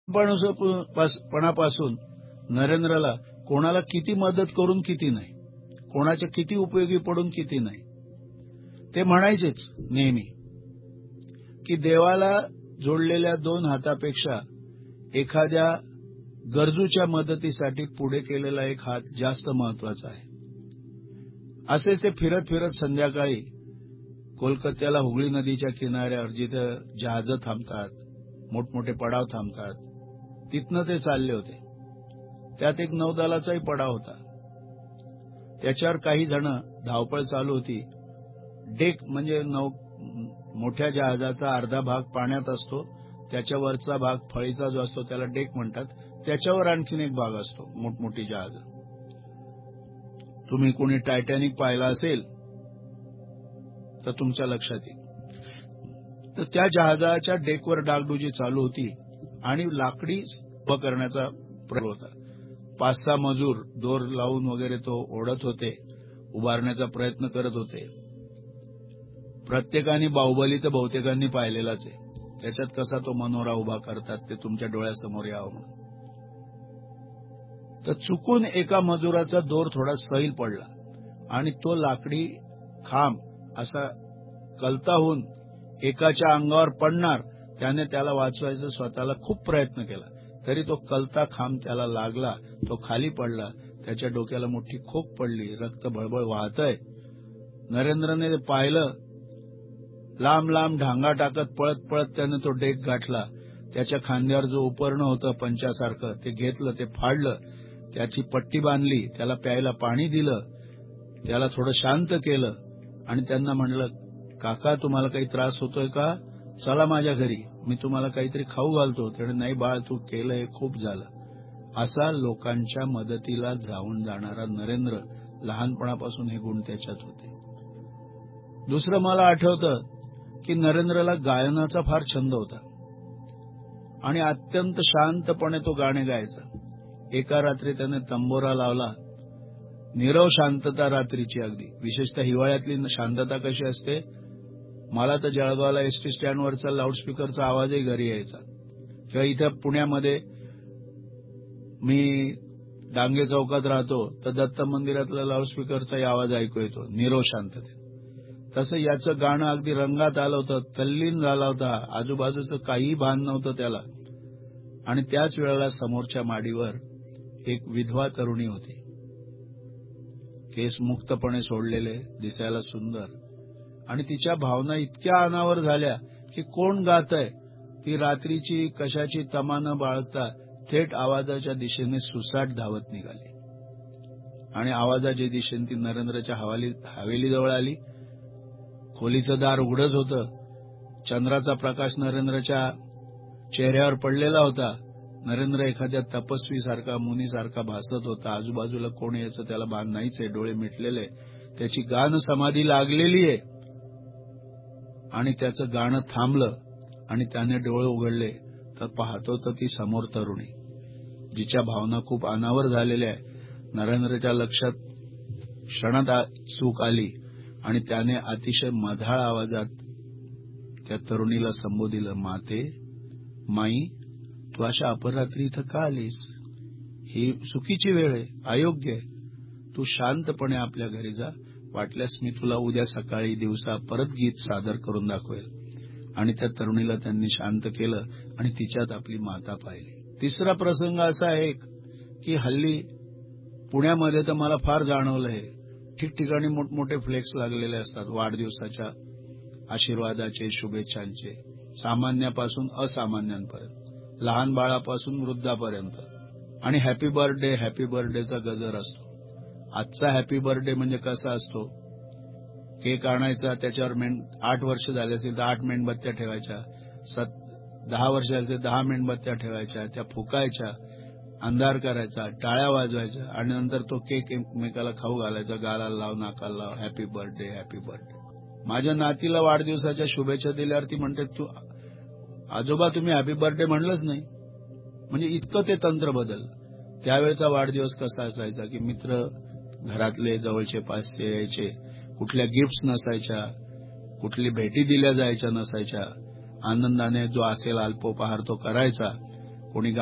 पणापासून नरेंद्रला कोणाला किती मदत करून किती नाही, कोणाच्या किती उपयोगी पडून किती नाही. ते म्हणायचेच नेहमी की देवाला जोडलेल्या 2 हातापेक्षा एखाद्या गरजूच्या मदतीसाठी पुढे केलेला एक हात जास्त महत्वाचा आहे. असे ते फिरत फिरत संध्याकाळी कोलकात्याला हुगळी नदीच्या किनाऱ्यावर जिथं जहाजं थांबतात, मोठमोठे पडाव थांबतात, तिथनं ते चालले होते. त्यात एक नौदलाचाही पडाव होता. त्याच्यावर काही जण धावपळ चालू होती. डेक म्हणजे मोठ्या जहाजाचा अर्धा भाग पाण्यात असतो, त्याच्यावरचा भाग फळीचा जो असतो त्याला डेक म्हणतात. त्याच्यावर आणखीन एक भाग असतो, मोठमोठी जहाज. तुम्ही कोणी टायटॅनिक पाहिला असेल तर तुमच्या लक्षात येईल. तर त्या जहाजाच्या डेकवर डागडुजी चालू होती आणि लाकडी करण्याचा प्रयोग होता. 5-6 मजूर दोर लावून वगैरे तो ओढत होते, उभारण्याचा प्रयत्न करत होते. प्रत्येकाने बाहुबली तर बहुतेकांनी पाहिलेलाच आहे. त्याच्यात कसा तो मनोरा उभा करतात ते तुमच्या डोळ्यासमोर यावं म्हणून. तर चुकून एका मजुराचा दोर थोडा सैल पडला आणि तो लाकडी खांब असा कलता होऊन एकाच्या अंगावर पडणार. त्याने त्याला वाचवायचा स्वतःला खूप प्रयत्न केला, तरी तो कलता खांब त्याला लागला, तो खाली पडला. त्याच्या डोक्याला मोठी खोक पडली, रक्त भळभळ वाहतंय. नरेंद्रने पाहिलं. लांब लांब ढांगा टाकत पळत पळत त्याने तो डेक गाठला. त्याच्या खांद्यावर जो उपरणं होतं पंचासारखं ते घेतलं, ते फाडलं, त्याची पट्टी बांधली, त्याला प्यायला पाणी दिलं, त्याला थोडं शांत केलं आणि त्यांना म्हणलं, काका तुम्हाला काही त्रास होतोय का? चला माझ्या घरी, मी तुम्हाला काहीतरी खाऊ घालतो. त्याने नाही बाळ, तू केलं हे खूप झालं. असा लोकांच्या मदतीला धावून जाणारा नरेंद्र, लहानपणापासून हे गुण त्याच्यात होते. दुसरं मला आठवतं की नरेंद्रला गायनाचा फार छंद होता आणि अत्यंत शांतपणे तो गाणे गायचा. एका रात्री त्याने तंबोरा लावला. नीरव शांतता रात्रीची, अगदी विशेषतः हिवाळ्यातली शांतता कशी असते. मला तर जळगावला एसटी स्टँडवरचा लाऊडस्पीकरचा आवाजही घरी यायचा, किंवा इथं पुण्यामध्ये मी डांगे चौकात राहतो तर दत्त मंदिरातला लाऊडस्पीकरचाही आवाज ऐकू येतो नीरव शांततेत. तसं याचं गाणं अगदी रंगात आलं होतं, तल्लीन झाला होता. आजूबाजूचं काहीही भान नव्हतं त्याला. आणि त्याच वेळेला समोरच्या माडीवर एक विधवा तरुणी होती. केस मुक्तपणे सोडलेले, दिसायला सुंदर, आणि तिच्या भावना इतक्या अनावर झाल्या की कोण गातंय. ती रात्रीची कशाची तमा न बाळगता थेट आवाजाच्या दिशेने सुसाट धावत निघाली आणि आवाजाच्या दिशेने ती नरेंद्रच्या हवेलीजवळ आली. खोलीचं दार उघडच होतं. चंद्राचा प्रकाश नरेंद्रच्या चेहऱ्यावर पडलेला होता. नरेंद्र एखाद्या तपस्वीसारखा, मुनीसारखा भासत होता. आजूबाजूला कोण याचं त्याला भान नाहीच आहे. डोळे मिटलेले, त्याची गान समाधी लागलेली आहे. आणि त्याचं गाणं थांबलं आणि त्याने डोळे उघडले तर पाहतो तर ती समोर तरुणी, जिच्या भावना खूप अनावर झालेल्या आहे. नरेंद्रच्या लक्षात क्षणात चूक आली आणि त्याने अतिशय मधाळ आवाजात त्या तरुणीला संबोधिलं, माते, माई, तू अशा अपरात्री इथं का आलीस? ही चुकीची वेळ आहे, अयोग्य आहे. तू शांतपणे आपल्या घरी जा. वाटल्यास मी तुला उद्या सकाळी दिवसा परत गीत सादर करून दाखवेल. आणि त्या तरुणीला त्यांनी शांत केलं आणि तिच्यात आपली माता पाहिली. तिसरा प्रसंग असा आहे की हल्ली पुण्यामध्ये तर मला फार जाणवलं आहे, ठिकठिकाणी मोठमोठे फ्लेक्स लागलेले असतात वाढदिवसाच्या आशीर्वादाचे, शुभेच्छांचे, सामान्यापासून असामान्यांपर्यंत, लहान बाळापासून वृद्धापर्यंत. आणि हॅपी बर्थडेचा गजर असतो. आजचा हॅपी बर्थडे म्हणजे कसा असतो, केक आणायचा, त्याच्यावर 8 वर्ष झाले असेल तर 8 मेणबत्त्या ठेवायच्या, 10 वर्ष झाले तर 10 मेणबत्त्या ठेवायच्या, त्या फुकायच्या, अंधार करायचा, टाळ्या वाजवायच्या आणि नंतर तो केक एकमेकाला खाऊ घालायचा, गालाला लाव, नाकाला लाव, हॅपी बर्थडे, हॅपी बर्थडे. माझ्या नातीला वाढदिवसाच्या शुभेच्छा दिल्यावर ती म्हणते, तू आजोबा तुम्ही हॅपी बर्थडे म्हणलंच नाही. म्हणजे इतकं ते तंत्र बदललं. त्यावेळेचा वाढदिवस कसा असायचा की मित्र घरातले जवळचे पाचशे यायचे, कुठल्या गिफ्ट्स नसायच्या, कुठली भेटी दिल्या जायच्या नसायच्या. आनंदाने जो असेल अल्पोपहार तो करायचा. कोणी